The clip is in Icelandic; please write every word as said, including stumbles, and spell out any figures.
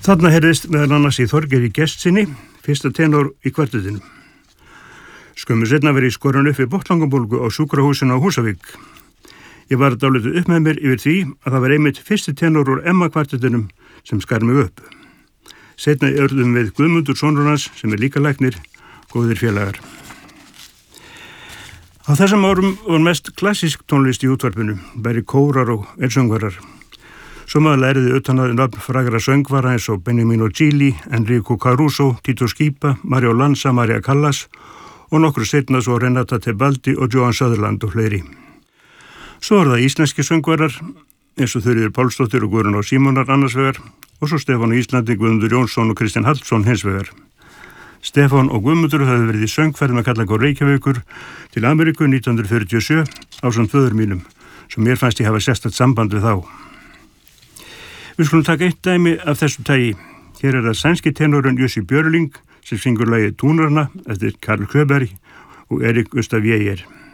Þarna heyrðist meðal annars í Þorgeiri Gestssyni, fyrsta tenor í kvartetinu. Skömmu seinna verið í skorun upp við botnlangabólgu á sjúkrahúsinu á Húsavík. Ég var dálítið upp með mér yfir því að það var einmitt fyrsti tenor úr Emma kvartetinum sem skar mig upp. Seinna urðum við Guðmundur sonur hans sem er líka læknir, góðir félagar. Á þessum árum var mest klassísk tónlist í útvarpinu, bæri kórar og einsöngvarar. Svo maður læriði utan að nafn frægra söngvara eins og Beniamino Gigli, Enrico Caruso, Tito Schipa, Mario Lanza, Maria Callas og nokkru seinna svo Renata Tebaldi og Joan Sutherland og fleiri. Svo var það íslenski söngvarar eins og Þuríður Pálsdóttir og Guðrún á Símonar annars vegar og svo Stefán á Íslandi, Guðmundur Jónsson og Kristján Hallsson hins vegar. Stefán og Guðmundur höfðu verið í söngferð með Kallak og Reykjavíkur til Ameríku nítján hundruð fjörutíu og sjö ásamt föður mínum, sem mér fannst ég hafa sérstakt samband við þá. Við skulum taka eitt dæmi af þessu tagi. Hér er það sænski tenorinn Jussi Björling sem syngur lagið Túnarna eftir Karl Sjöberg og Erik Gustaf Jæger.